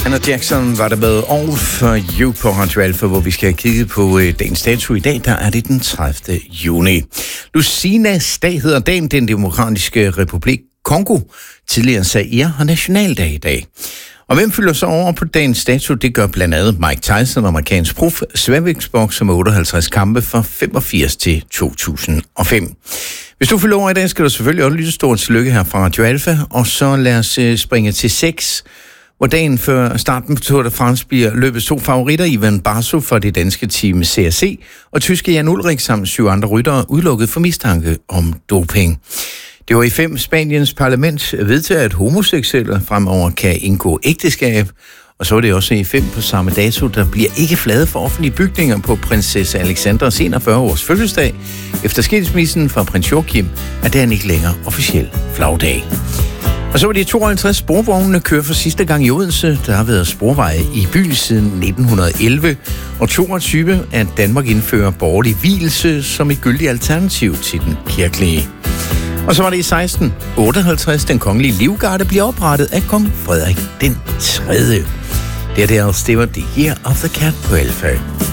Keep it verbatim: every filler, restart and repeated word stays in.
Janet Jackson var der med All For You på Radio Alpha, hvor vi skal kigge på øh, dagens dato. I dag der er det den tredivte juni. Lucinas dag hedder dagen. Den demokratiske republik Kongo. Tidligere Zaire har nationaldag i dag. Og hvem fylder så over på dagens dato? Det gør blandt andet Mike Tyson, amerikansk prof, sværvægtsbokser med otteoghalvtreds kampe fra femogfirs til to tusind og fem. Hvis du fylder over i dag, skal du selvfølgelig også lytte stort tillykke her fra Radio Alpha. Og så lad os øh, springe til seks, hvor dagen før starten på Tour de France bliver løbet to favoritter, Ivan Barso fra det danske team C R C, og tyske Jan Ullrich samt syv andre ryttere udelukket for mistanke om doping. Det var i fem Spaniens parlament vedtaget, at homoseksuelle fremover kan indgå ægteskab, og så er det også i fem på samme dato, der bliver ikke flaget for offentlige bygninger på prinsesse Alexandras enogfyrre års fødselsdag. Efter skilsmissen fra prins Joachim er det ikke længere officiel flagdag. Og så var de tooghalvtreds sporvognene kører for sidste gang i Odense. Der har været sporveje i byen siden nitten elleve, og toogtyve at Danmark indfører borgerlig vielse som et gyldigt alternativ til den kirkelige. Og så var det i seksten otteoghalvtreds, den kongelige livgarde bliver oprettet af kong Frederik den tredje. Det er det altså, det var The Year of the Cat på Alpha.